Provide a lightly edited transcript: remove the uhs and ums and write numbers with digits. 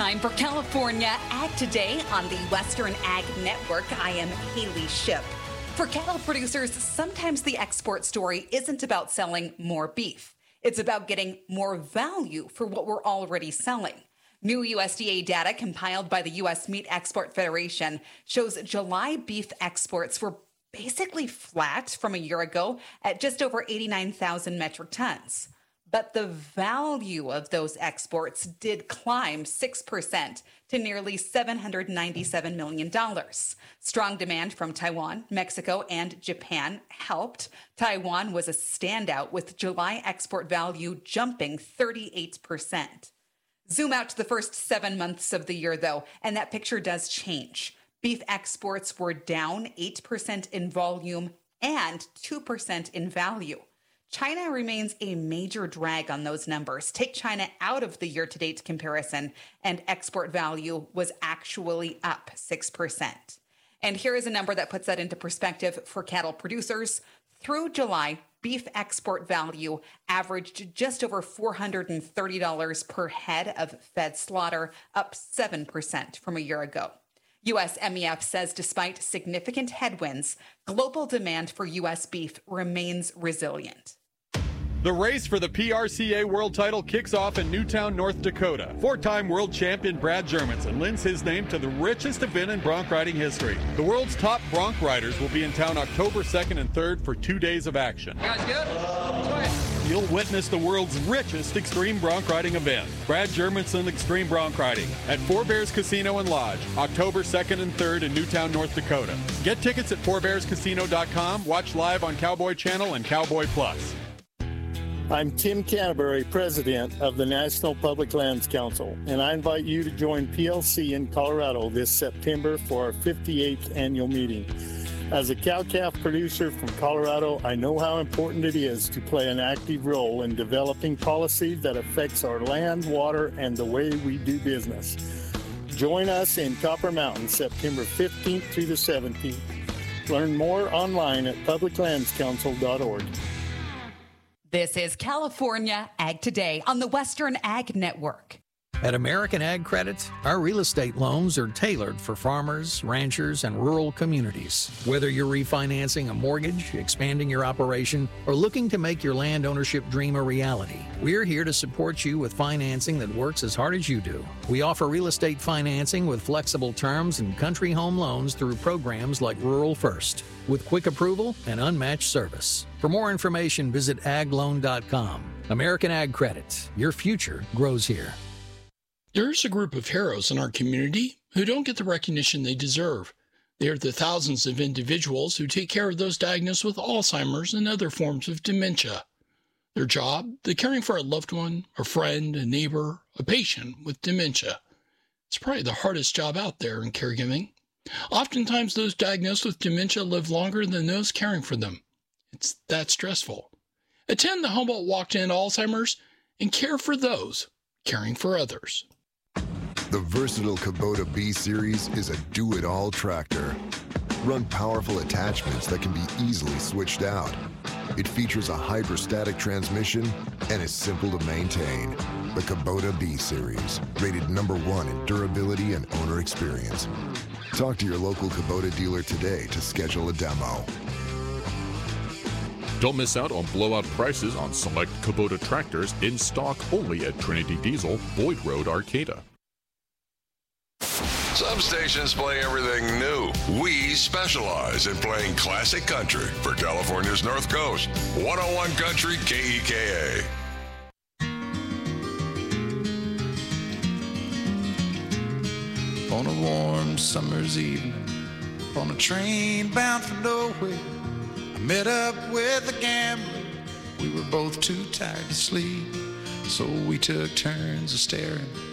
time for California Ag Today on the Western Ag Network. I am Haley Shipp. For cattle producers, sometimes the export story isn't about selling more beef. It's about getting more value for what we're already selling. New USDA data compiled by the U.S. Meat Export Federation shows July beef exports were basically flat from a year ago at just over 89,000 metric tons. But the value of those exports did climb 6% to nearly $797 million. Strong demand from Taiwan, Mexico, and Japan helped. Taiwan was a standout with July export value jumping 38%. Zoom out to the first 7 months of the year, though, and that picture does change. Beef exports were down 8% in volume and 2% in value. China remains a major drag on those numbers. Take China out of the year-to-date comparison, and export value was actually up 6%. And here is a number that puts that into perspective for cattle producers. Through July, beef export value averaged just over $430 per head of fed slaughter, up 7% from a year ago. U.S. MEF says despite significant headwinds, global demand for U.S. beef remains resilient. The race for the PRCA World Title kicks off in Newtown, North Dakota. Four-time world champion Brad Germanson lends his name to the richest event in bronc riding history. The world's top bronc riders will be in town October 2nd and 3rd for 2 days of action. You guys good? You'll witness the world's richest extreme bronc riding event, Brad Germanson Extreme Bronc Riding, at Four Bears Casino and Lodge, October 2nd and 3rd in Newtown, North Dakota. Get tickets at fourbearscasino.com, watch live on Cowboy Channel and Cowboy Plus. I'm Tim Canterbury, President of the National Public Lands Council, and I invite you to join PLC in Colorado this September for our 58th annual meeting. As a cow-calf producer from Colorado, I know how important it is to play an active role in developing policy that affects our land, water, and the way we do business. Join us in Copper Mountain, September 15th through the 17th. Learn more online at publiclandscouncil.org. This is California Ag Today on the Western Ag Network. At American Ag Credit, our real estate loans are tailored for farmers, ranchers, and rural communities. Whether you're refinancing a mortgage, expanding your operation, or looking to make your land ownership dream a reality, we're here to support you with financing that works as hard as you do. We offer real estate financing with flexible terms and country home loans through programs like Rural First, with quick approval and unmatched service. For more information, visit agloan.com. American Ag Credit. Your future grows here. There's a group of heroes in our community who don't get the recognition they deserve. They are the thousands of individuals who take care of those diagnosed with Alzheimer's and other forms of dementia. Their job, the caring for a loved one, a friend, a neighbor, a patient with dementia. It's probably the hardest job out there in caregiving. Oftentimes, those diagnosed with dementia live longer than those caring for them. It's that stressful. Attend the Humboldt Walk to End Alzheimer's and care for those caring for others. The versatile Kubota B-Series is a do-it-all tractor. Run powerful attachments that can be easily switched out. It features a hydrostatic transmission and is simple to maintain. The Kubota B-Series, rated #1 in durability and owner experience. Talk to your local Kubota dealer today to schedule a demo. Don't miss out on blowout prices on select Kubota tractors in stock only at Trinity Diesel, Boyd Road, Arcata. Some stations play everything new. We specialize in playing classic country for California's North Coast. 101 Country KEKA. On a warm summer's evening, on a train bound for nowhere, I met up with a gambler. We were both too tired to sleep, so we took turns of staring